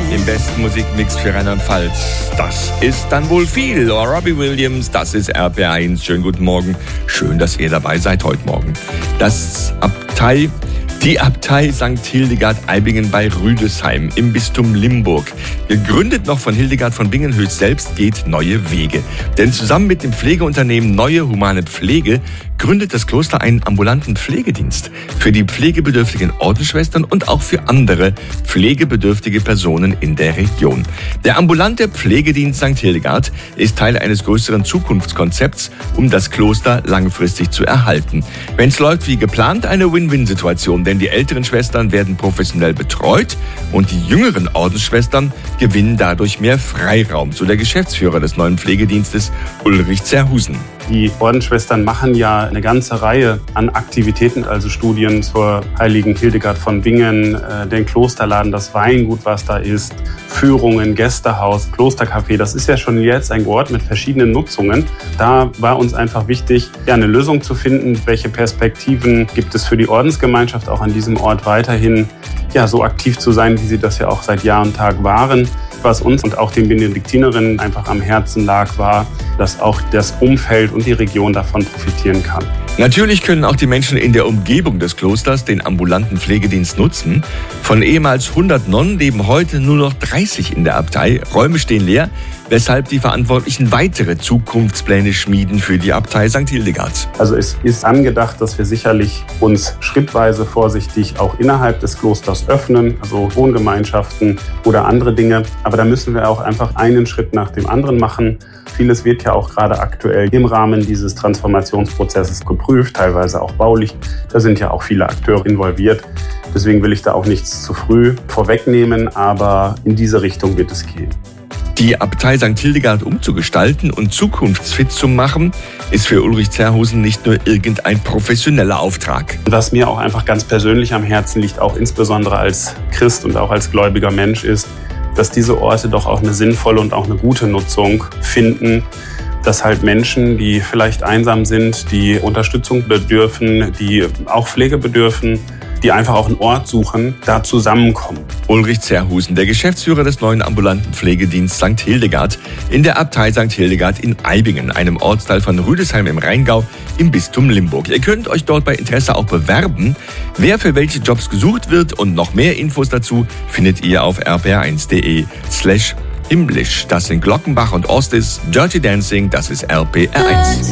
Im besten Musikmix für Rheinland-Pfalz. Das ist dann wohl viel. Robbie Williams, das ist RPR1. Schönen guten Morgen. Schön, dass ihr dabei seid heute Morgen. Die Abtei St. Hildegard Eibingen bei Rüdesheim im Bistum Limburg. Gegründet noch von Hildegard von Bingenhöchst selbst, geht neue Wege. Denn zusammen mit dem Pflegeunternehmen Neue Humane Pflege gründet das Kloster einen ambulanten Pflegedienst für die pflegebedürftigen Ordensschwestern und auch für andere pflegebedürftige Personen in der Region. Der ambulante Pflegedienst St. Hildegard ist Teil eines größeren Zukunftskonzepts, um das Kloster langfristig zu erhalten. Wenn es läuft wie geplant, eine Win-Win-Situation, denn die älteren Schwestern werden professionell betreut und die jüngeren Ordensschwestern gewinnen dadurch mehr Freiraum, so der Geschäftsführer des neuen Pflegedienstes Ulrich Zerhusen. Die Ordensschwestern machen ja eine ganze Reihe an Aktivitäten, also Studien zur heiligen Hildegard von Bingen, den Klosterladen, das Weingut, was da ist, Führungen, Gästehaus, Klostercafé. Das ist ja schon jetzt ein Ort mit verschiedenen Nutzungen. Da war uns einfach wichtig, eine Lösung zu finden. Welche Perspektiven gibt es für die Ordensgemeinschaft auch an diesem Ort weiterhin so aktiv zu sein, wie sie das ja auch seit Jahr und Tag waren. Was uns und auch den Benediktinerinnen einfach am Herzen lag, war, dass auch das Umfeld und die Region davon profitieren kann. Natürlich können auch die Menschen in der Umgebung des Klosters den ambulanten Pflegedienst nutzen. Von ehemals 100 Nonnen leben heute nur noch 30 in der Abtei. Räume stehen leer, weshalb die Verantwortlichen weitere Zukunftspläne schmieden für die Abtei St. Hildegard. Also es ist angedacht, dass wir sicherlich uns schrittweise vorsichtig auch innerhalb des Klosters öffnen, also Wohngemeinschaften oder andere Dinge. Aber da müssen wir auch einfach einen Schritt nach dem anderen machen. Vieles wird ja auch gerade aktuell im Rahmen dieses Transformationsprozesses geprüft, teilweise auch baulich. Da sind ja auch viele Akteure involviert. Deswegen will ich da auch nichts zu früh vorwegnehmen, aber in diese Richtung wird es gehen. Die Abtei St. Hildegard umzugestalten und zukunftsfit zu machen, ist für Ulrich Zerhusen nicht nur irgendein professioneller Auftrag. Was mir auch einfach ganz persönlich am Herzen liegt, auch insbesondere als Christ und auch als gläubiger Mensch, ist, dass diese Orte doch auch eine sinnvolle und auch eine gute Nutzung finden, dass halt Menschen, die vielleicht einsam sind, die Unterstützung bedürfen, die auch Pflege bedürfen, die einfach auch einen Ort suchen, da zusammenkommen. Ulrich Zerhusen, der Geschäftsführer des neuen ambulanten Pflegedienstes St. Hildegard in der Abtei St. Hildegard in Eibingen, einem Ortsteil von Rüdesheim im Rheingau im Bistum Limburg. Ihr könnt euch dort bei Interesse auch bewerben. Wer für welche Jobs gesucht wird und noch mehr Infos dazu findet ihr auf rpr1.de/himmlisch. Das sind Glockenbach und Ostis, Dirty Dancing, das ist RPR1.